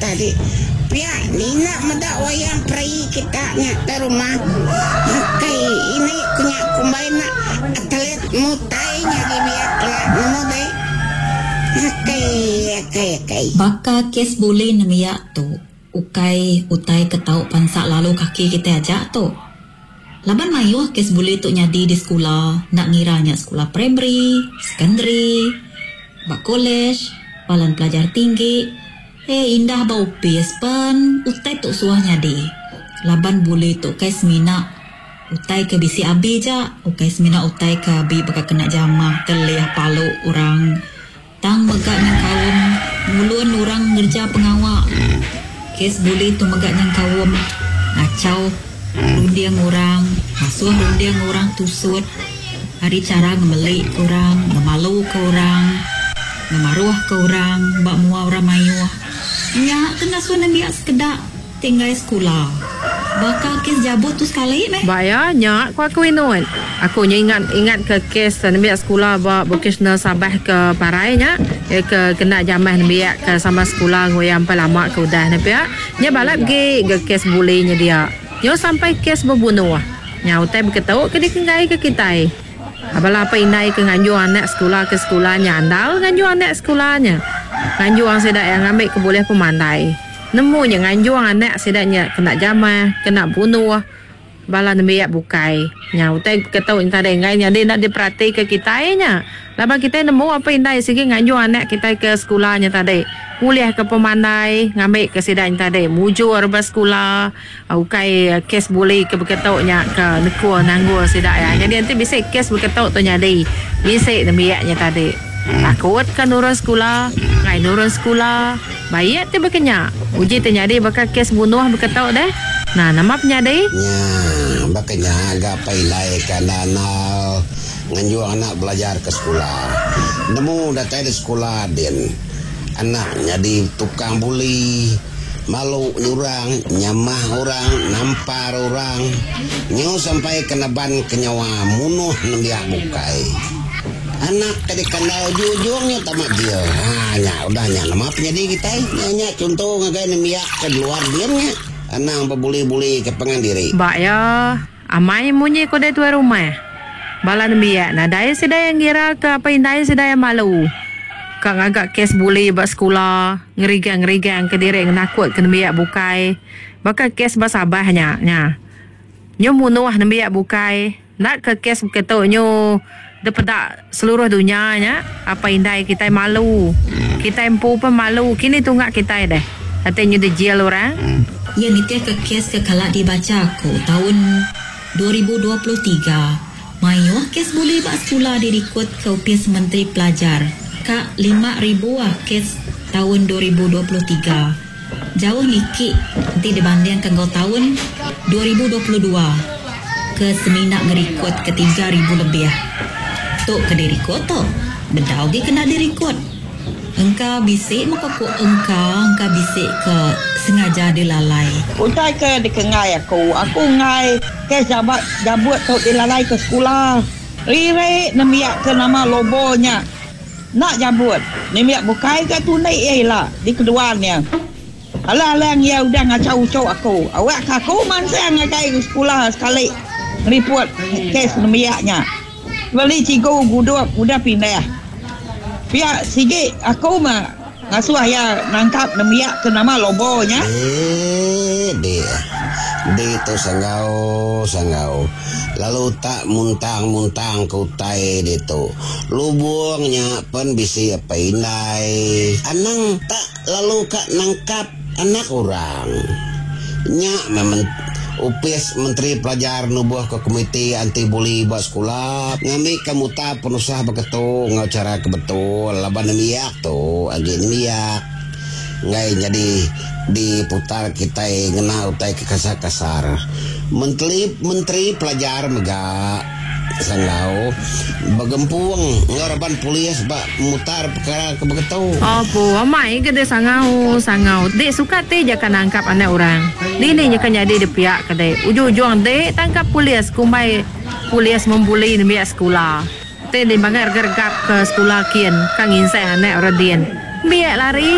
di pihak ni nak medak wayang prai kita nya ke rumah kai ini kunya kumbay na atlet mutai nya di biak lah namo dai kai baka kes boleh namiak tu utai ketau pansak lalu kaki kita ajak tu laban mayuh kes boleh tu nyadi di sekolah nak ngiranya sekolah primary secondary bak college palan pelajar tinggi indah bau pes pan utai tu suah nyadi laban boleh tu kai semina utai ke bisi abi ja ukai semina utai ke abi baka kena jamah telih palu orang tang megak nang kawum mulun orang ngerja pengawak kes boleh tu megak nang kawum ngacau rundiang orang hasuh rundiang orang tusut hari cara ngemelik ke orang ngemalu ke orang ngemaruah ke orang bak mua orang mayuh nya kena suana biak sekedak tinggal sekolah bakal kes jabut tu sekali meh bayanya aku ingat aku ingat ke kes biak sekolah bak vocational Sabah ke parainya ke kena jamah biak ke sama sekolah ngoyam pelama ke udah biak nya balap ge kes bolehnya dia yo sampai kes berbunuh nya utai berketau ke dikengai ke kita abala apa inai ke nganju anak sekolah ke sekolahnya andal nganju anak sekolahnya nganju ang sedak yang ambil ke boleh pemandai nemunya nganju ang anak sedaknya kena jamah kena bunuh bala nembiak bukai nya utai ketau inta dengai nya dia nak diperhati ke kita nya laba kita nemu apa indai sigi nganju anak kita ke sekolahnya tadi kuliah ke pemandai ngambil ke sedaknya tadi mujur ba sekolah ukai kes boleh ke berketau nya ke nekua nanggur sedak ya jadi nanti bisa kes berketau tu nyadi bisa nembiaknya tadi takut kan orang sekolah ngai orang sekolah bayat tu berkenyak uji terjadi bakal kes bunuh berketau dah nah nama penyadai nya bakanya gapai lai kananal nganju anak belajar ke sekolah nemu datang di sekolah din anaknya di tukang buli malu orang nyamah orang nampar orang nyu sampai kena ban kenyawa munuh nembiak bukai anak tadi kenal jujurnya tamat dia hanya udahnya nama penyadi kita nanya contoh ngagai nembiak ke luar dia nya anak berbuli-buli ke pengandiri mbak ya amai munyi ko dai tuai rumah bala nembiak nah dai sedai yang gira ke apa indai sedai yang malu kang agak kes buli bak sekolah ngerigang ke diri nakut ke nembiak bukai bakal kes basabahnya nya nyo munuh nembiak bukai nak ke kes ketau nyo depedak seluruh dunianya apa indai kita malu kita empu pun malu kini tunggak kita deh katanya di jail orang ya nitia ke kes ke kalak dibaca aku tahun 2023 mayuh kes boleh bak sekolah dirikut ke Opis Menteri Pelajar kak 5,000 kes tahun 2023 jauh nikik nanti dibandingkan kau tahun 2022 ke seminak ngerikut ke 3,000 lebih tok ke dirikut tu bedau ge kena dirikut engkau bisik maka engkau bisik ke sengaja dilalai utai ke dikengai aku ngai ke jabut tu dilalai ke sekolah rire nemiak ke nama lobonya nak jabut nemiak bukai ke tunai lah di keduanya alang ya udah ngacau-cau aku awak aku mansang ngagai ke sekolah sekali report kes nemiaknya beli cigo guduk udah pindah pihak sige aku mah ngasuh ya nangkap nemiak ke nama lobonya dia tu sangau lalu tak muntang ke utai dia tu lubungnya pun bisi apa indai anang tak lalu kak nangkap anak orang nyak memang Upis Menteri Pelajar nubuh ke komite anti buli buat sekolah ngambil kamu tak penusah begitu ngacara kebetul laban miyak tu agen miyak ngai jadi diputar kita ngena utai ke kasar menteri pelajar mega sangau bagempung ngaraban polis bak mutar perkara ke begitu apa amai gede sangau dek suka te jangan nangkap anak orang ini nya kan jadi de pihak kedai ujung-ujung dek tangkap polis kumbai polis membuli di sekolah te di bangar gergap ke sekolah kian kang insai anak orang dien biak lari